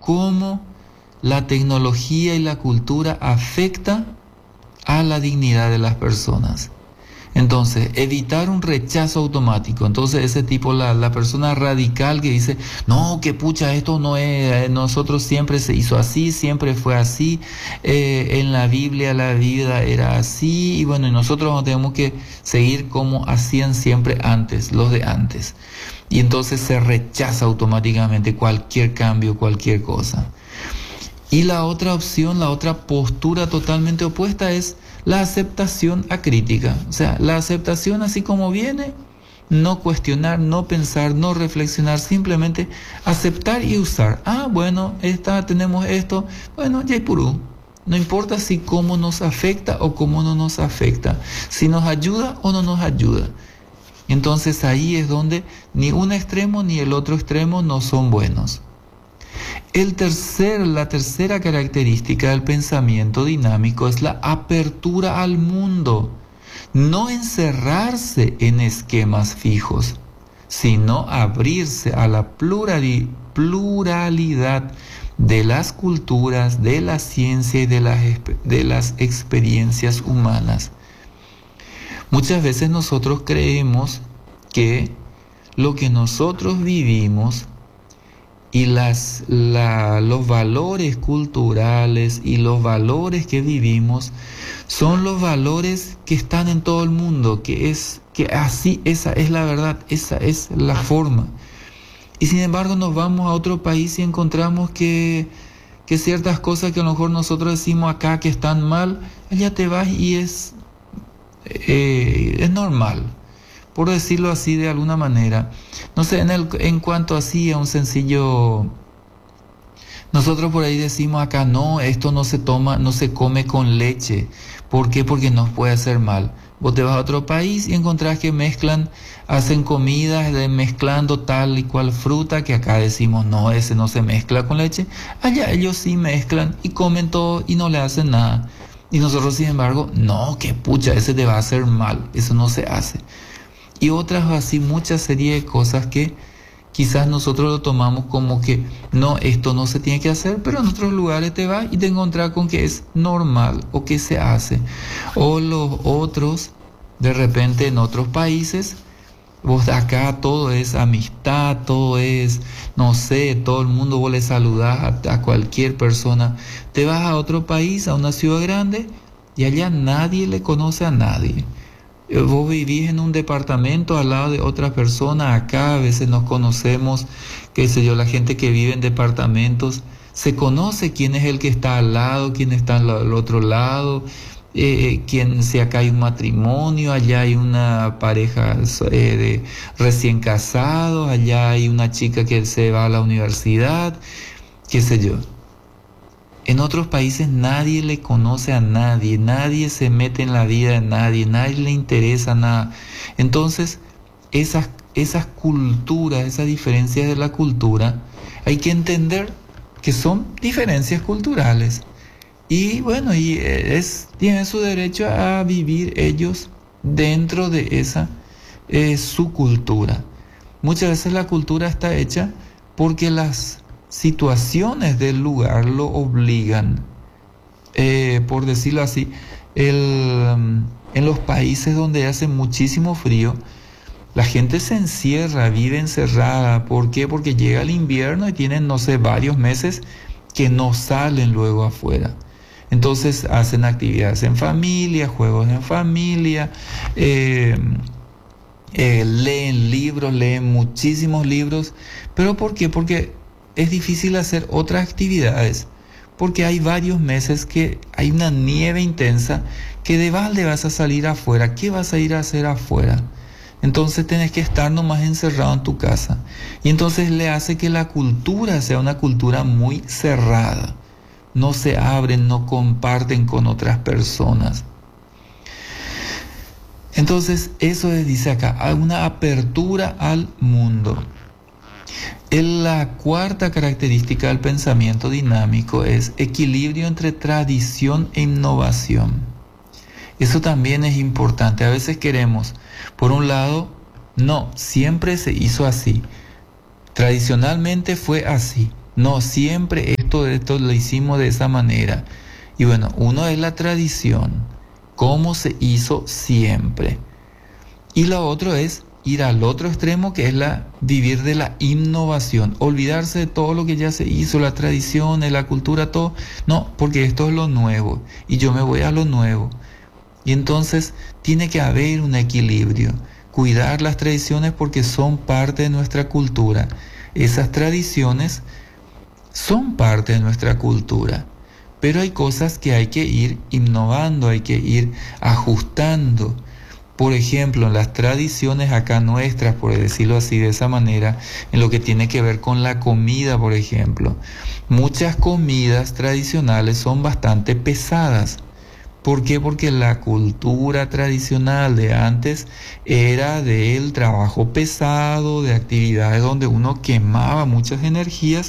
cómo la tecnología y la cultura afecta a la dignidad de las personas. Entonces, evitar un rechazo automático. Entonces, ese tipo, la persona radical que dice, no, que pucha, esto no es, nosotros siempre se hizo así, siempre fue así, en la Biblia la vida era así, y bueno, y nosotros tenemos que seguir como hacían siempre antes, los de antes. Y entonces se rechaza automáticamente cualquier cambio, cualquier cosa. Y la otra opción, la otra postura totalmente opuesta es la aceptación acrítica. O sea, la aceptación así como viene, no cuestionar, no pensar, no reflexionar, simplemente aceptar y usar. Ah, bueno, tenemos esto, bueno, Jaipurú. No importa si cómo nos afecta o cómo no nos afecta, si nos ayuda o no nos ayuda. Entonces ahí es donde ni un extremo ni el otro extremo no son buenos. La tercera característica del pensamiento dinámico es la apertura al mundo. No encerrarse en esquemas fijos, sino abrirse a la pluralidad de las culturas, de la ciencia y de las experiencias humanas. Muchas veces nosotros creemos que lo que nosotros vivimos y los valores culturales y los valores que vivimos son los valores que están en todo el mundo, que así, esa es la verdad, esa es la forma. Y sin embargo nos vamos a otro país y encontramos que ciertas cosas que a lo mejor nosotros decimos acá que están mal, allá te vas y es normal, por decirlo así de alguna manera. No sé, en cuanto así a un sencillo, nosotros por ahí decimos acá, no, esto no se toma, no se come con leche. ¿Por qué? Porque nos puede hacer mal. Vos te vas a otro país y encontrás que hacen comidas mezclando tal y cual fruta, que acá decimos, no, ese no se mezcla con leche. Allá ellos sí mezclan y comen todo y no le hacen nada. Y nosotros, sin embargo, no, que pucha, ese te va a hacer mal, eso no se hace. Y otras así, muchas serie de cosas que quizás nosotros lo tomamos como que no, esto no se tiene que hacer, pero en otros lugares te vas y te encontrás con que es normal o que se hace. O los otros, de repente en otros países, vos acá todo es amistad, todo es, no sé, todo el mundo vos le saludás a cualquier persona. Te vas a otro país, a una ciudad grande, y allá nadie le conoce a nadie. Vos vivís en un departamento al lado de otra persona, acá a veces nos conocemos, qué sé yo, la gente que vive en departamentos, se conoce quién es el que está al lado, quién está al otro lado, si acá hay un matrimonio, allá hay una pareja de recién casados, allá hay una chica que se va a la universidad, qué sé yo. En otros países nadie le conoce a nadie, nadie se mete en la vida de nadie, nadie le interesa nada. Entonces, esas culturas, esas diferencias de la cultura, hay que entender que son diferencias culturales. Y bueno, tienen su derecho a vivir ellos dentro de esa su cultura. Muchas veces la cultura está hecha porque las situaciones del lugar lo obligan. Por decirlo así, en los países donde hace muchísimo frío, la gente se encierra, vive encerrada. ¿Por qué? Porque llega el invierno y tienen, no sé, varios meses que no salen luego afuera. Entonces hacen actividades en familia, juegos en familia, leen libros, leen muchísimos libros. ¿Pero por qué? Porque es difícil hacer otras actividades, porque hay varios meses que hay una nieve intensa, que de balde vas a salir afuera. ¿Qué vas a ir a hacer afuera? Entonces tenés que estar nomás encerrado en tu casa. Y entonces le hace que la cultura sea una cultura muy cerrada. No se abren, no comparten con otras personas. Entonces eso dice acá, una apertura al mundo. La cuarta característica del pensamiento dinámico es equilibrio entre tradición e innovación. Eso también es importante. A veces queremos, por un lado, no, siempre se hizo así. Tradicionalmente fue así. No, siempre concepto de esto lo hicimos de esa manera. Y bueno, uno es la tradición, cómo se hizo siempre. Y lo otro es ir al otro extremo, que es vivir de la innovación, olvidarse de todo lo que ya se hizo, la tradición, la cultura, todo. No, porque esto es lo nuevo y yo me voy a lo nuevo. Y entonces tiene que haber un equilibrio, cuidar las tradiciones porque son parte de nuestra cultura. Esas tradiciones son parte de nuestra cultura, pero hay cosas que hay que ir innovando, hay que ir ajustando. Por ejemplo, en las tradiciones acá nuestras, por decirlo así de esa manera, en lo que tiene que ver con la comida, por ejemplo, muchas comidas tradicionales son bastante pesadas. ¿Por qué? Porque la cultura tradicional de antes era del trabajo pesado, de actividades donde uno quemaba muchas energías,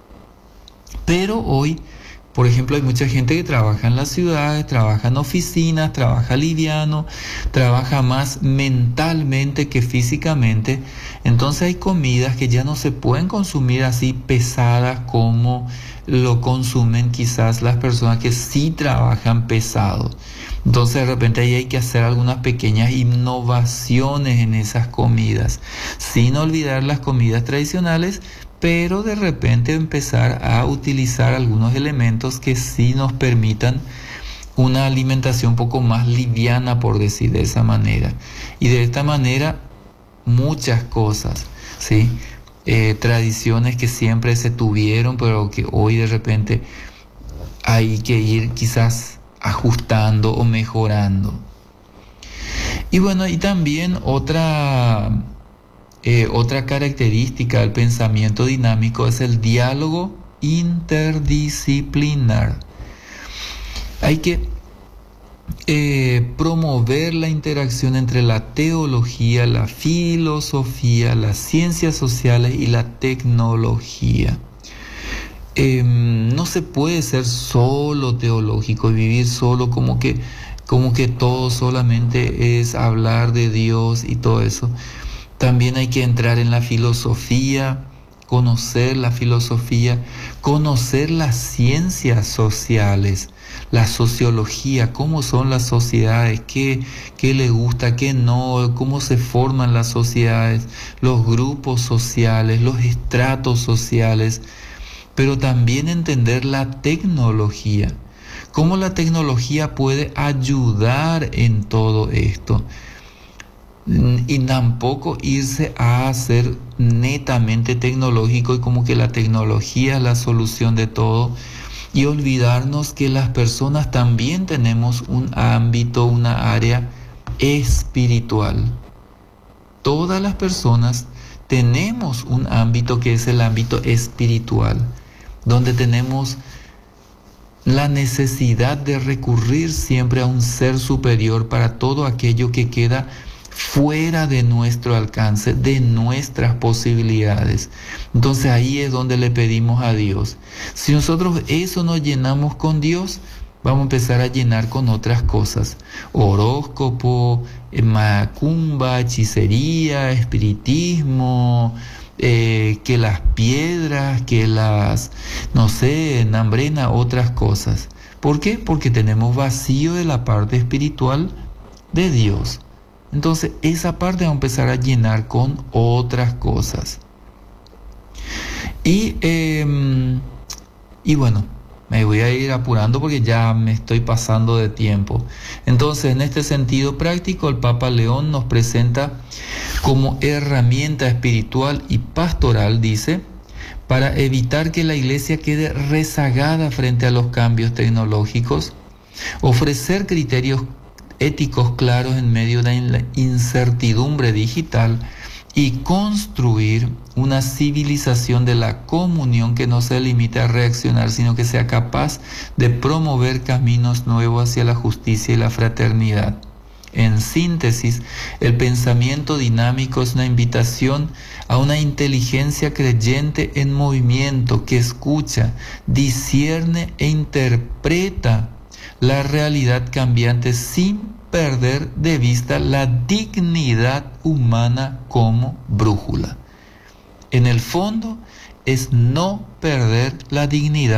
pero hoy, por ejemplo, hay mucha gente que trabaja en las ciudades, trabaja en oficinas, trabaja liviano, trabaja más mentalmente que físicamente. Entonces hay comidas que ya no se pueden consumir así pesadas como lo consumen quizás las personas que sí trabajan pesado. Entonces de repente ahí hay que hacer algunas pequeñas innovaciones en esas comidas, sin olvidar las comidas tradicionales, pero de repente empezar a utilizar algunos elementos que sí nos permitan una alimentación un poco más liviana, por decir de esa manera. Y de esta manera muchas cosas, ¿sí? Tradiciones que siempre se tuvieron, pero que hoy de repente hay que ir quizás ajustando o mejorando. Y bueno, y también otra característica del pensamiento dinámico es el diálogo interdisciplinar. Hay que promover la interacción entre la teología, la filosofía, las ciencias sociales y la tecnología. No se puede ser solo teológico y vivir solo como que todo solamente es hablar de Dios y todo eso. También hay que entrar en la filosofía, conocer la filosofía, conocer las ciencias sociales, la sociología, cómo son las sociedades, qué le gusta, qué no, cómo se forman las sociedades, los grupos sociales, los estratos sociales, pero también entender la tecnología, cómo la tecnología puede ayudar en todo esto. Y tampoco irse a ser netamente tecnológico y como que la tecnología es la solución de todo, y olvidarnos que las personas también tenemos un ámbito, una área espiritual. Todas las personas tenemos un ámbito que es el ámbito espiritual, donde tenemos la necesidad de recurrir siempre a un ser superior para todo aquello que queda fuera de nuestro alcance, de nuestras posibilidades. Entonces ahí es donde le pedimos a Dios. Si nosotros eso nos llenamos con Dios, vamos a empezar a llenar con otras cosas: horóscopo, macumba, hechicería, espiritismo, que las piedras, que las, no sé, nambrena, otras cosas. ¿Por qué? Porque tenemos vacío de la parte espiritual de Dios. Entonces esa parte va a empezar a llenar con otras cosas. Y bueno, me voy a ir apurando porque ya me estoy pasando de tiempo. Entonces, en este sentido práctico, el Papa León nos presenta como herramienta espiritual y pastoral, dice, para evitar que la Iglesia quede rezagada frente a los cambios tecnológicos, ofrecer criterios éticos claros en medio de la incertidumbre digital y construir una civilización de la comunión que no se limite a reaccionar, sino que sea capaz de promover caminos nuevos hacia la justicia y la fraternidad. En síntesis, el pensamiento dinámico es una invitación a una inteligencia creyente en movimiento que escucha, discierne e interpreta la realidad cambiante sin perder de vista la dignidad humana como brújula. En el fondo es no perder la dignidad